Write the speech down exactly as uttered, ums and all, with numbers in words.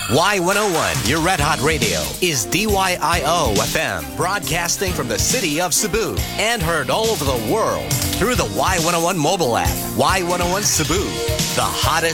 Y one oh one, your Red Hot Radio, is D Y I O F M, broadcasting from the city of Cebu and heard all over the world through the Y one oh one mobile app. Y one oh one Cebu, the hottest